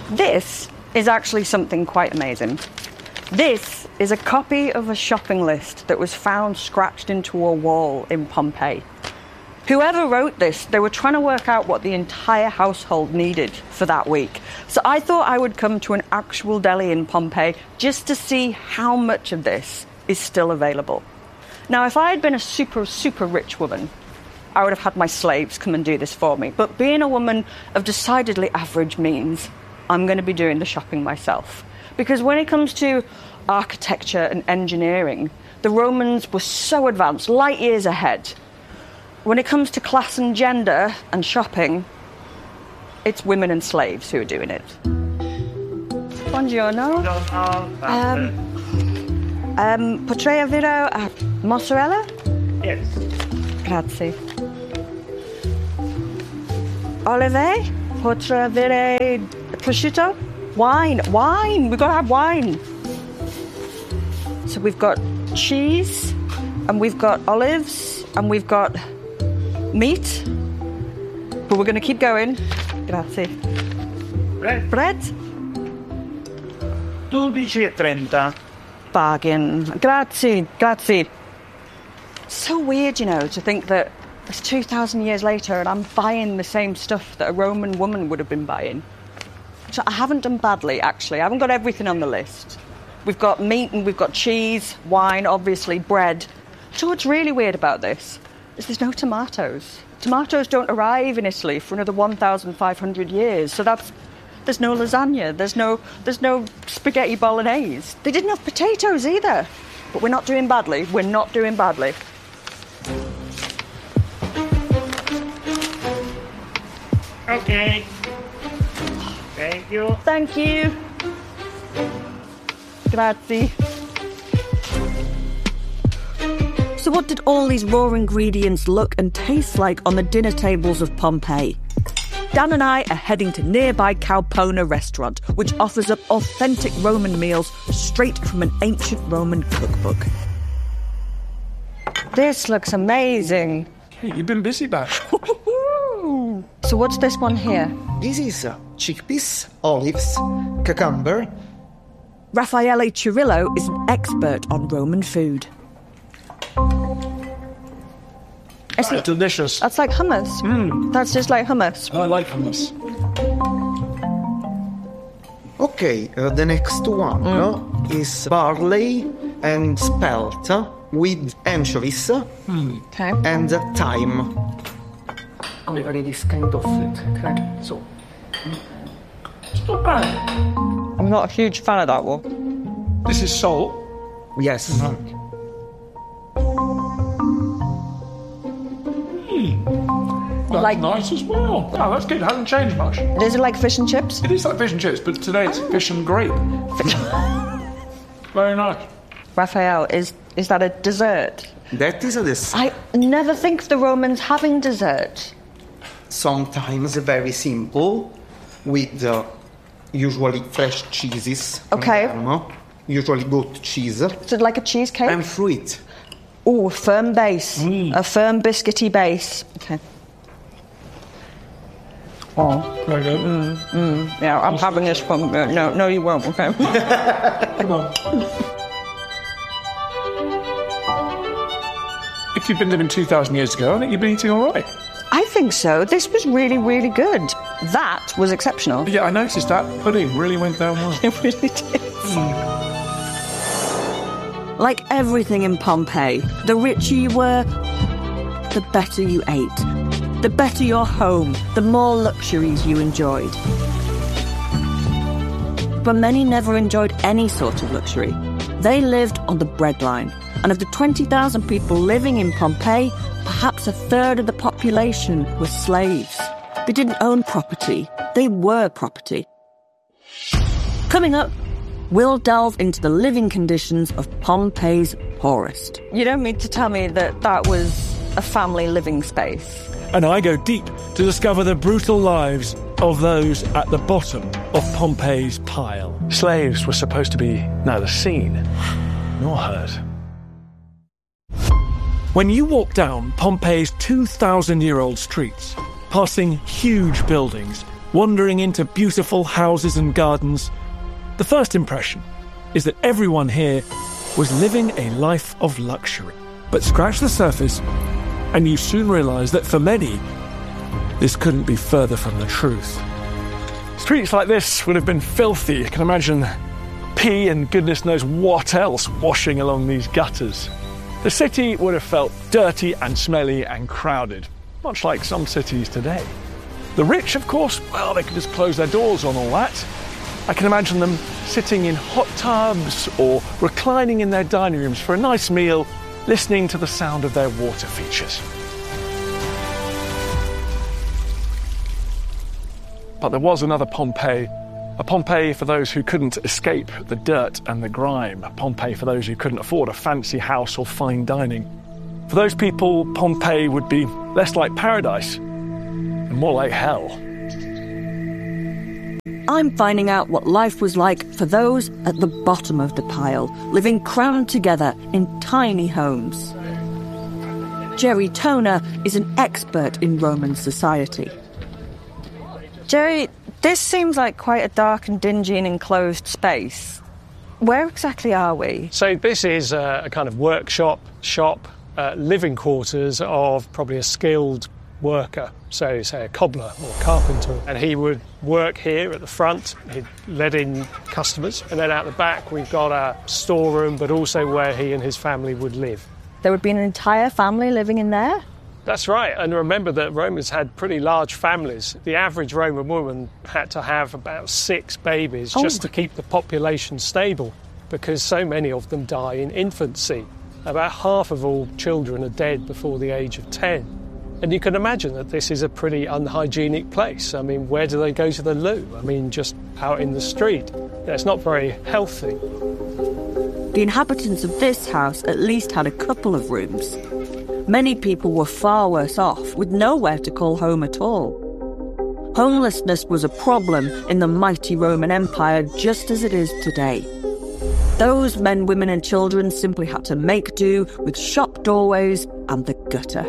This is actually something quite amazing. This is a copy of a shopping list that was found scratched into a wall in Pompeii. Whoever wrote this, they were trying to work out what the entire household needed for that week. So I thought I would come to an actual deli in Pompeii just to see how much of this is still available. Now, if I had been a super, super rich woman, I would have had my slaves come and do this for me. But being a woman of decidedly average means, I'm going to be doing the shopping myself. Because when it comes to architecture and engineering, the Romans were so advanced, light years ahead. When it comes to class and gender and shopping, it's women and slaves who are doing it. Buongiorno. Potrei avere mozzarella? Yes. Grazie. Olive? Potrei avere prosciutto? Wine! We've got to have wine. So we've got cheese, and we've got olives, and we've got meat. But we're going to keep going. Grazie. Bread? 12,30. Bargain. Grazie. So weird, you know, to think that it's 2,000 years later and I'm buying the same stuff that a Roman woman would have been buying. So I haven't done badly, actually. I haven't got everything on the list. We've got meat and we've got cheese, wine, obviously, bread. So what's really weird about this is there's no tomatoes. Tomatoes don't arrive in Italy for another 1,500 years. So there's no lasagna, there's no spaghetti bolognese. They didn't have potatoes either. But we're not doing badly. We're not doing badly. Okay. Thank you. Thank you. Grazie. So what did all these raw ingredients look and taste like on the dinner tables of Pompeii? Dan and I are heading to nearby Calpona restaurant, which offers up authentic Roman meals straight from an ancient Roman cookbook. This looks amazing. Hey, you've been busy, Bash. So what's this one here? This is chickpeas, olives, cucumber. Raffaele Cirillo is an expert on Roman food. It's delicious. That's like hummus. That's just like hummus. I like hummus. Okay, the next one is barley and spelt with anchovies Okay. and thyme. Only this kind of food. Okay, so it's not bad. I'm not a huge fan of that one. This is salt. Yes. That's Like- nice as well. Oh, that's good. It hasn't changed much. Is it like fish and chips? It is like fish and chips, but today it's fish and grape. Very nice. Raphael, is that a dessert? That is a dessert. I never think of the Romans having dessert. Sometimes very simple, with usually fresh cheeses. from Okay. Parma, usually goat cheese. Is it like a cheesecake? And fruit. Oh, a firm base. A firm biscuity base. Okay. Oh, Very good. yeah, I'm having this one. No, you won't, okay? Come on. If you've been living 2,000 years ago, I think you've been eating all right. I think so. This was really, really good. That was exceptional. Yeah, I noticed that pudding really went down well. It really did. Like everything in Pompeii, the richer you were, the better you ate. The better your home, the more luxuries you enjoyed. But many never enjoyed any sort of luxury. They lived on the breadline. And of the 20,000 people living in Pompeii, perhaps a third of the population were slaves. They didn't own property. They were property. Coming up, we'll delve into the living conditions of Pompeii's poorest. You don't mean to tell me that that was a family living space? And I go deep to discover the brutal lives of those at the bottom of Pompeii's pile. Slaves were supposed to be neither seen nor heard. When you walk down Pompeii's 2,000-year-old streets, passing huge buildings, wandering into beautiful houses and gardens, the first impression is that everyone here was living a life of luxury. But scratch the surface and you soon realise that for many, this couldn't be further from the truth. Streets like this would have been filthy. You can imagine pee and goodness knows what else washing along these gutters. The city would have felt dirty and smelly and crowded, much like some cities today. The rich, of course, well, they could just close their doors on all that. I can imagine them sitting in hot tubs or reclining in their dining rooms for a nice meal, listening to the sound of their water features. But there was another Pompeii, a Pompeii for those who couldn't escape the dirt and the grime, a Pompeii for those who couldn't afford a fancy house or fine dining. For those people, Pompeii would be less like paradise and more like hell. I'm finding out what life was like for those at the bottom of the pile, living crammed together in tiny homes. Jerry Toner is an expert in Roman society. Jerry, this seems like quite a dark and dingy and enclosed space. Where exactly are we? So this is a kind of workshop, shop, living quarters of probably a skilled worker, so say a cobbler or carpenter, and he would work here at the front. He'd let in customers, and then out the back we've got a storeroom, but also where he and his family would live. There would be an entire family living in there? That's right, and remember that Romans had pretty large families. The average Roman woman had to have about 6 babies just to keep the population stable, because so many of them die in infancy. About half of all children are dead before the age of 10. And you can imagine that this is a pretty unhygienic place. I mean, where do they go to the loo? I mean, just out in the street. It's not very healthy. The inhabitants of this house at least had a couple of rooms. Many people were far worse off, with nowhere to call home at all. Homelessness was a problem in the mighty Roman Empire, just as it is today. Those men, women and children simply had to make do with shop doorways and the gutter.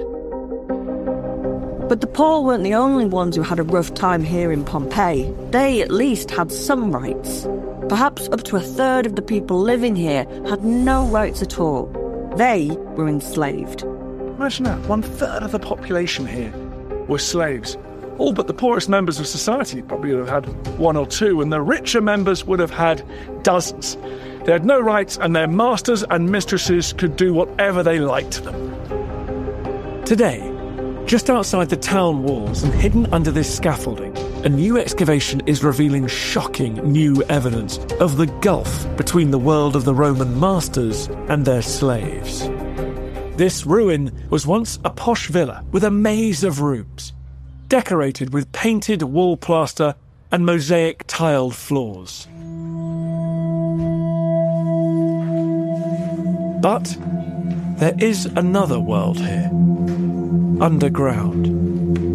But the poor weren't the only ones who had a rough time here in Pompeii. They at least had some rights. Perhaps up to a third of the people living here had no rights at all. They were enslaved. Imagine that, 1/3 of the population here were slaves. All but the poorest members of society probably would have had 1 or 2, and the richer members would have had dozens. They had no rights, and their masters and mistresses could do whatever they liked to them. Today, just outside the town walls and hidden under this scaffolding, a new excavation is revealing shocking new evidence of the gulf between the world of the Roman masters and their slaves. This ruin was once a posh villa with a maze of rooms, decorated with painted wall plaster and mosaic tiled floors. But there is another world here, underground.